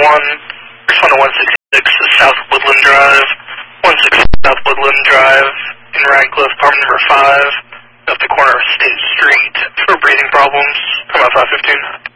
Respond to 166 South Woodland Drive. 166 South Woodland Drive in Radcliffe, apartment number 5, off the corner of State Street for breathing problems. Come out 515.